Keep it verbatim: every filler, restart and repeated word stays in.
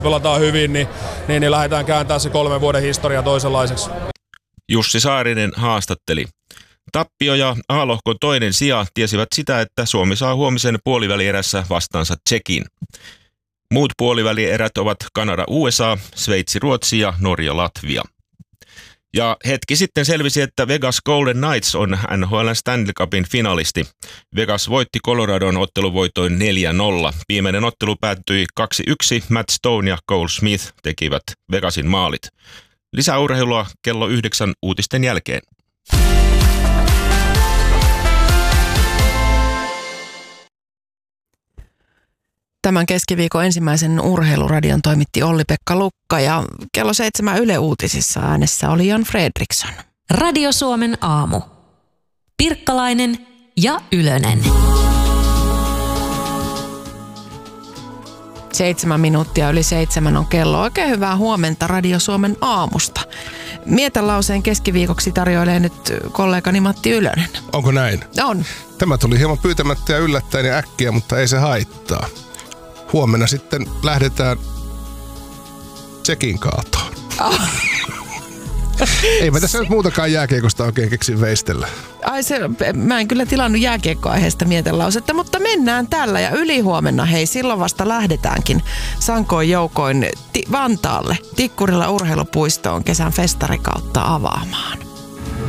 pelataan hyvin, niin, niin, niin lähdetään kääntämään se kolmen vuoden historia toisenlaiseksi. Jussi Saarinen haastatteli. Tappio ja A-lohkon toinen sija tiesivät sitä, että Suomi saa huomisen puolivälierässä vastaansa Tšekin. Muut puolivälierät ovat Kanada, U S A, Sveitsi, Ruotsi ja Norja, Latvia. Ja hetki sitten selvisi, että Vegas Golden Knights on N H L Stanley Cupin finalisti. Vegas voitti Coloradon otteluvoitoin neljä nolla. Viimeinen ottelu päättyi kaksi yksi. Matt Stone ja Cole Smith tekivät Vegasin maalit. Lisää urheilua kello yhdeksän uutisten jälkeen. Tämän keskiviikon ensimmäisen urheiluradion toimitti Olli-Pekka Lukka ja kello seitsemän Yle Uutisissa äänessä oli Jan Fredriksson. Radio Suomen aamu. Pirkkalainen ja Ylönen. Seitsemän minuuttia yli seitsemän on kello. Oikein hyvää huomenta Radio Suomen aamusta. Mietelauseen keskiviikoksi tarjoilee nyt kollegani Matti Ylönen. Onko näin? On. Tämä tuli hieman pyytämättä ja yllättäen ja äkkiä, mutta ei se haittaa. Huomenna sitten lähdetään Tšekin kaatoon. Oh. Ei mä tässä nyt muutakaan jääkiekosta oikein keksin veistellä. Ai se, mä en kyllä tilannut jääkiekkoaiheesta mietelausetta, mutta mennään tällä ja ylihuomenna, hei, silloin vasta lähdetäänkin sankoin joukoin ti- Vantaalle Tikkurilla urheilupuistoon kesän festarikautta avaamaan.